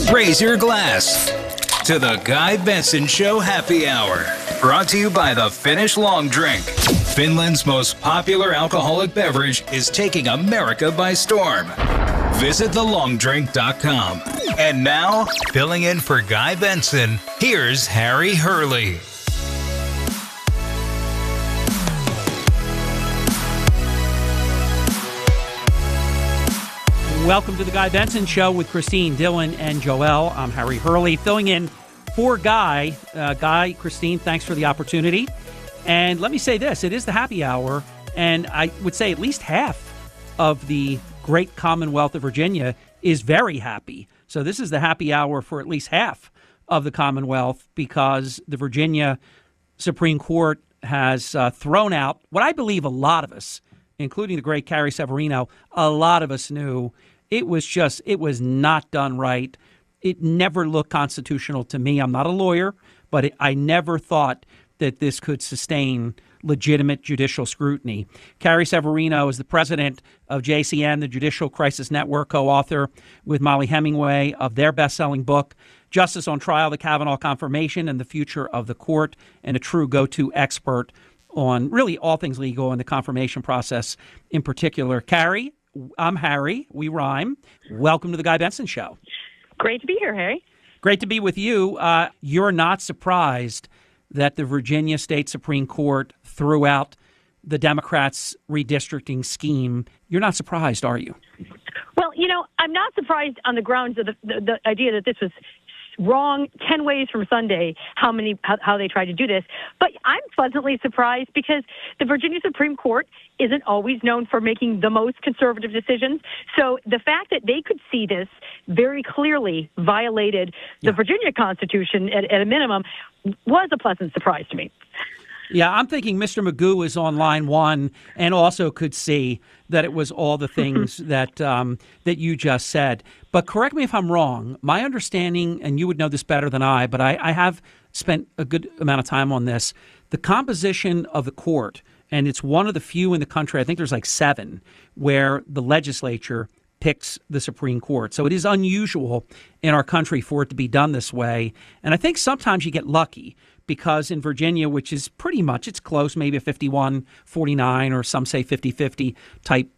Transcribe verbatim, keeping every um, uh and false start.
Raise your glass to the Guy Benson Show Happy Hour. Brought to you by the Finnish Long Drink. Finland's most popular alcoholic beverage is taking America by storm. Visit the long drink dot com. And now, filling in for Guy Benson, here's Harry Hurley. Welcome to the Guy Benson Show with Christine, Dylan, and Joel. I'm Harry Hurley, filling in for Guy. Uh, Guy, Christine, thanks for the opportunity. And let me say this, it is the happy hour, and I would say at least half of the great Commonwealth of Virginia is very happy. So this is the happy hour for at least half of the Commonwealth because the Virginia Supreme Court has uh, thrown out what I believe a lot of us, including the great Carrie Severino, a lot of us knew it was just, it was not done right. It never looked constitutional to me. I'm not a lawyer, but it, I never thought that this could sustain legitimate judicial scrutiny. Carrie Severino is the president of J C N, the Judicial Crisis Network, co-author with Mollie Hemingway of their best-selling book, Justice on Trial, The Kavanaugh Confirmation and the Future of the Court, and a true go-to expert on really all things legal and the confirmation process in particular. Carrie, I'm Harry. We rhyme. Welcome to the Guy Benson Show. Great to be here, Harry. Great to be with you. Uh, you're not surprised that the Virginia State Supreme Court threw out the Democrats' redistricting scheme. You're not surprised, are you? Well, you know, I'm not surprised on the grounds of the, the, the idea that this was wrong ten ways from Sunday, how many how, how they tried to do this. But I'm pleasantly surprised because the Virginia Supreme Court isn't always known for making the most conservative decisions. So the fact that they could see this very clearly violated the yeah. Virginia Constitution at, at a minimum was a pleasant surprise to me. Yeah, I'm thinking Mister Magoo is on line one and also could see that it was all the things that um, that you just said. But correct me if I'm wrong. My understanding, and you would know this better than I, but I, I have spent a good amount of time on this, the composition of the court, and it's one of the few in the country, I think there's like seven, where the legislature picks the Supreme Court. So it is unusual in our country for it to be done this way. And I think sometimes you get lucky because in Virginia, which is pretty much, it's close, maybe a fifty-one forty-nine or some say fifty-fifty type